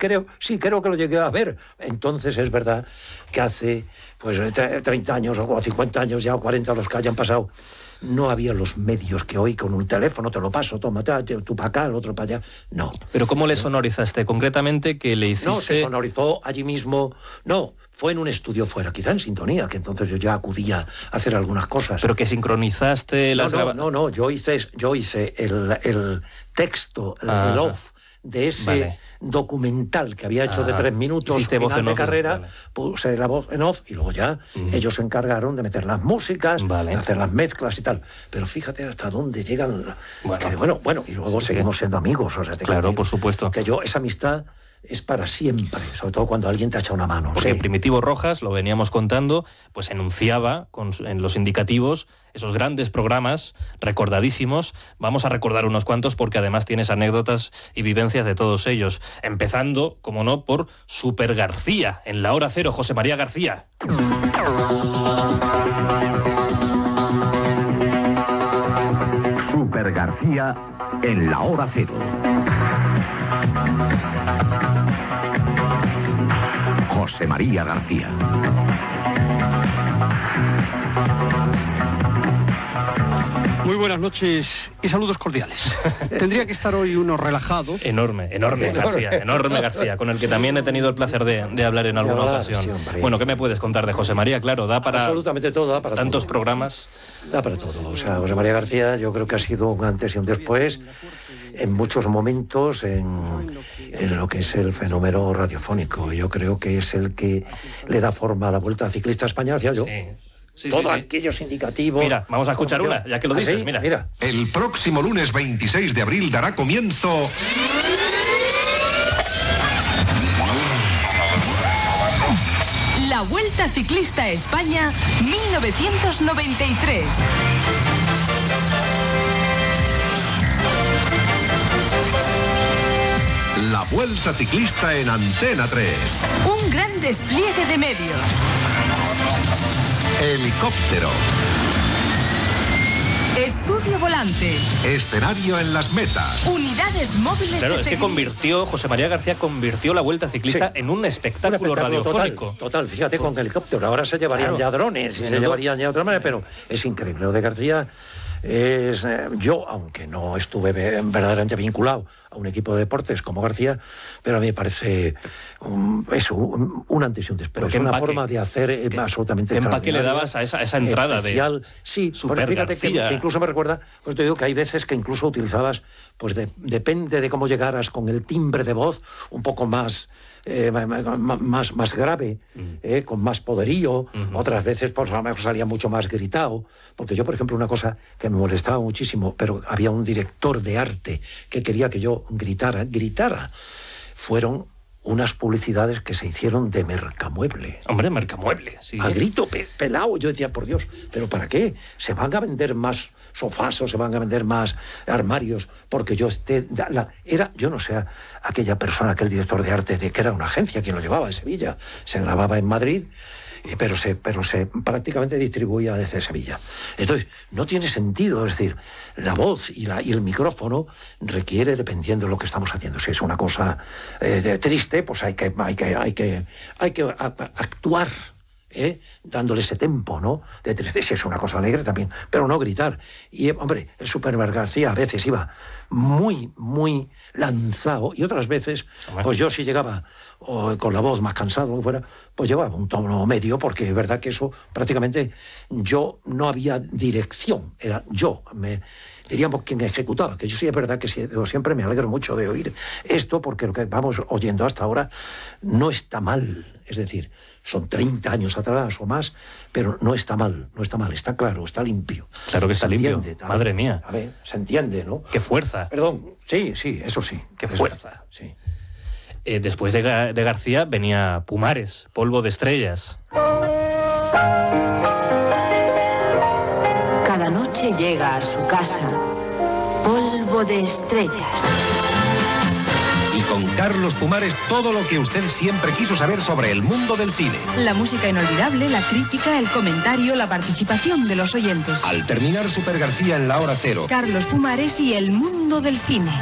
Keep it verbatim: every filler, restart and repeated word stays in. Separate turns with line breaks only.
creo, sí, creo que lo llegué a ver. Entonces es verdad que hace pues treinta años o cincuenta años ya, o cuarenta, los que hayan pasado, no había los medios que hoy con un teléfono te lo paso, toma, tú para acá, el otro para allá. No.
¿Pero cómo le sonorizaste concretamente que le hiciste?
No, se sonorizó allí mismo. No, fue en un estudio fuera, quizá en Sintonía, que entonces yo ya acudía a hacer algunas cosas.
¿Pero que sincronizaste las
no, no,
grabaciones?
no, no, yo hice, yo hice el, el texto, el,
ah,
el off de ese vale. documental que había hecho ah, de tres minutos,
final
voz en
de
off, carrera,
vale.
puse la voz en off y luego ya mm. ellos se encargaron de meter las músicas,
vale.
de hacer las mezclas y tal. Pero fíjate hasta dónde llegan. Bueno, que, bueno, bueno, y luego
sí,
seguimos siendo amigos. O sea,
claro,
que,
por supuesto.
Que yo, esa amistad es para siempre, sobre todo cuando alguien te echa una mano.
Porque
¿sí?
Primitivo Rojas, lo veníamos contando, pues enunciaba con, en los indicativos esos grandes programas recordadísimos. Vamos a recordar unos cuantos porque además tienes anécdotas y vivencias de todos ellos. Empezando, como no, por Super García, en la hora cero, José María García.
Super García en la hora cero. José María García.
Muy buenas noches y saludos cordiales. Tendría que estar hoy uno relajado.
Enorme, enorme García, enorme García, con el que también he tenido el placer de, de hablar en alguna hablar, ocasión. Sí, bueno, ¿qué me puedes contar de José María? Claro, da para
absolutamente todo, da para
tantos
todo.
programas.
Da para todo. O sea, José María García yo creo que ha sido un antes y un después en muchos momentos en, en lo que es el fenómeno radiofónico. Yo creo que es el que le da forma a la Vuelta Ciclista a España, decía yo.
Sí. Sí,
Todos
sí, sí.
aquellos indicativos.
Mira, vamos a escuchar una, ya que lo dices,
¿sí?
mira.
mira.
El próximo lunes veintiséis de abril dará comienzo
la Vuelta Ciclista a España mil novecientos noventa y tres.
la Vuelta Ciclista en Antena tres.
Un gran despliegue de medios.
Helicóptero.
Estudio volante.
Escenario en las metas.
Unidades móviles
Claro,
de
es que convirtió, José María García convirtió la Vuelta Ciclista sí. en un espectáculo, un espectáculo radiofónico.
Total, total, fíjate con helicóptero. Ahora se llevarían claro. ya drones, y se llevarían ya de otra manera, pero es increíble. Lo de García es... Eh, yo, aunque no estuve verdaderamente vinculado a un equipo de deportes como García, pero a mí me parece um, eso, un, un antes y un después. Es una empaque, forma de hacer eh,
¿qué,
absolutamente
¿Qué empaque le dabas a esa, a esa entrada
especial?
de
Sí,
Super
fíjate que, que incluso me recuerda, pues te digo que hay veces que incluso utilizabas, pues de, depende de cómo llegaras con el timbre de voz, un poco más... Eh, más, más grave, uh-huh. eh, con más poderío, uh-huh. otras veces pues, a lo mejor salía mucho más gritado, porque yo, por ejemplo, una cosa que me molestaba muchísimo, pero había un director de arte que quería que yo gritara, gritara, fueron unas publicidades que se hicieron de Mercamueble.
Hombre, Mercamueble, sí.
A grito pe- pelado, yo decía, por Dios, ¿pero para qué? ¿Se van a vender más sofás o se van a vender más armarios porque yo esté... La, era, yo no sé, aquella persona, aquel director de arte, de que era una agencia quien lo llevaba de Sevilla, se grababa en Madrid, pero se, pero se prácticamente distribuía desde Sevilla. Entonces, no tiene sentido, es decir, la voz y, la, y el micrófono requiere, dependiendo de lo que estamos haciendo. Si es una cosa eh, de, triste, pues hay que, hay que, hay que, hay que a, a, actuar, ¿eh? dándole ese tempo, ¿no? De tristeza. Si es una cosa alegre también, pero no gritar. Y, hombre, el Super García a veces iba muy, muy lanzado, y otras veces, pues yo si llegaba o con la voz más cansado, lo que fuera, pues llevaba un tono medio, porque es verdad que eso prácticamente yo no había dirección, era yo, me, diríamos quien ejecutaba, que yo sí es verdad que siempre me alegro mucho de oír esto, porque lo que vamos oyendo hasta ahora no está mal, es decir, son treinta años atrás o más, pero no está mal, no está mal, está claro, está limpio.
Claro que está limpio, madre
ver,
mía.
A ver, se entiende, ¿no?
Qué fuerza.
Perdón, sí, sí, eso sí.
Qué
eso
fuerza.
Sí.
Eh, después de, de García venía Pumares, Polvo de Estrellas.
Cada noche llega a su casa Polvo de Estrellas.
Y con Carlos Pumares todo lo que usted siempre quiso saber sobre el mundo del cine.
La música inolvidable, la crítica, el comentario, la participación de los oyentes.
Al terminar Super García en la hora cero.
Carlos Pumares y el mundo del cine.